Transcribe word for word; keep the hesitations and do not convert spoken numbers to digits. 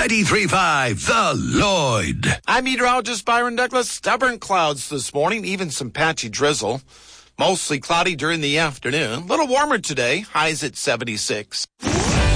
ninety-three point five, The Lloyd. I'm meteorologist Byron Douglas. Stubborn clouds this morning, even some patchy drizzle. Mostly cloudy during the afternoon. A little warmer today, highs at seventy-six.